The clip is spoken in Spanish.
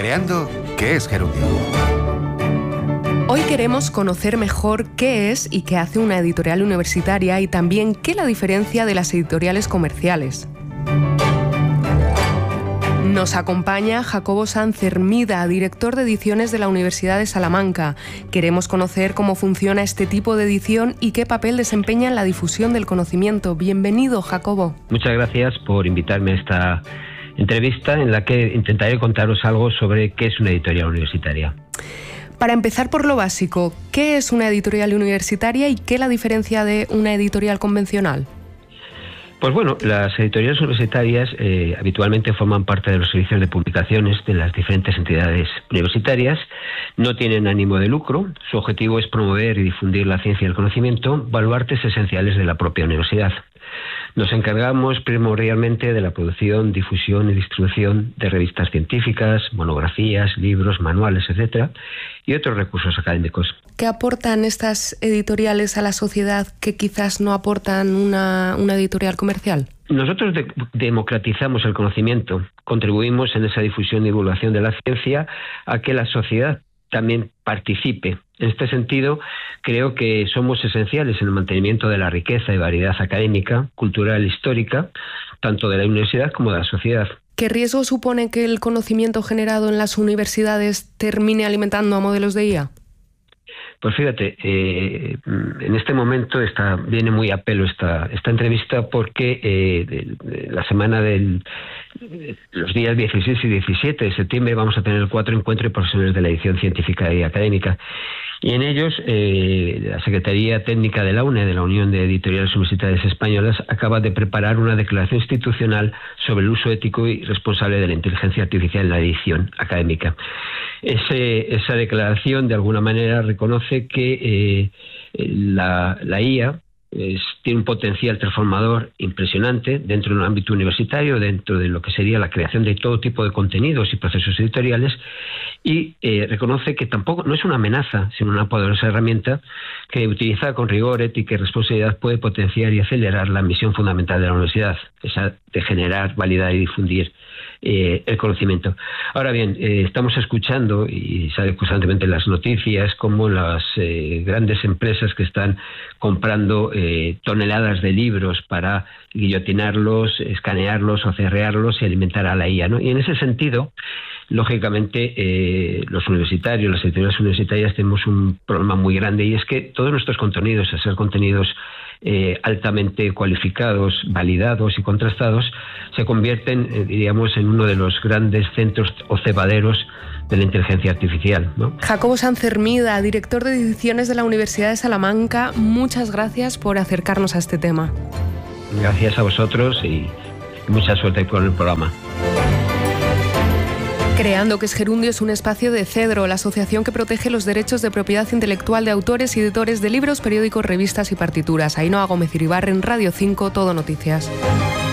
Creando ¿Qué es Gerundio? Hoy queremos conocer mejor qué es y qué hace una editorial universitaria y también qué la diferencia de las editoriales comerciales. Nos acompaña Jacobo Sanz Hermida, director de ediciones de la Universidad de Salamanca. Queremos conocer cómo funciona este tipo de edición y qué papel desempeña en la difusión del conocimiento. Bienvenido, Jacobo. Muchas gracias por invitarme a esta entrevista en la que intentaré contaros algo sobre qué es una editorial universitaria. Para empezar por lo básico, ¿qué es una editorial universitaria y qué la diferencia de una editorial convencional? Pues bueno, las editoriales universitarias habitualmente forman parte de los servicios de publicaciones de las diferentes entidades universitarias, no tienen ánimo de lucro, su objetivo es promover y difundir la ciencia y el conocimiento, baluartes esenciales de la propia universidad. Nos encargamos primordialmente de la producción, difusión y distribución de revistas científicas, monografías, libros, manuales, etcétera, y otros recursos académicos. ¿Qué aportan estas editoriales a la sociedad que quizás no aportan una editorial comercial? Nosotros democratizamos el conocimiento, contribuimos en esa difusión y divulgación de la ciencia a que la sociedad también participe. En este sentido, creo que somos esenciales en el mantenimiento de la riqueza y variedad académica, cultural e histórica, tanto de la universidad como de la sociedad. ¿Qué riesgo supone que el conocimiento generado en las universidades termine alimentando a modelos de IA? Pues fíjate, en este momento viene muy a pelo esta entrevista porque la semana los días 16 y 17 de septiembre vamos a tener 4 encuentros de profesores de la edición científica y académica. Y en ellos, la Secretaría Técnica de la UNE, de la Unión de Editoriales Universitarias Españolas, acaba de preparar una declaración institucional sobre el uso ético y responsable de la inteligencia artificial en la edición académica. Esa declaración, de alguna manera, reconoce que la IA tiene un potencial transformador impresionante dentro de un ámbito universitario, dentro de lo que sería la creación de todo tipo de contenidos y procesos editoriales, y reconoce que tampoco no es una amenaza, sino una poderosa herramienta que, utilizada con rigor, ética y responsabilidad, puede potenciar y acelerar la misión fundamental de la universidad, esa de generar, validar y difundir el conocimiento. Ahora bien, estamos escuchando, y sale constantemente en las noticias, como las grandes empresas que están comprando toneladas de libros para guillotinarlos, escanearlos o cerrearlos y alimentar a la IA, ¿no? Y en ese sentido, lógicamente, los universitarios, las editoriales universitarias, tenemos un problema muy grande, y es que todos nuestros contenidos, al ser contenidos altamente cualificados, validados y contrastados, se convierten, diríamos, en uno de los grandes centros o cebaderos de la inteligencia artificial, ¿no? Jacobo Sanz Hermida, director de ediciones de la Universidad de Salamanca, muchas gracias por acercarnos a este tema. Gracias a vosotros y mucha suerte con el programa. Creando, ¿Qué es Gerundio? Es un espacio de CEDRO, la asociación que protege los derechos de propiedad intelectual de autores y editores de libros, periódicos, revistas y partituras. Ainhoa Gómez Iribarren, Radio 5, Todo Noticias.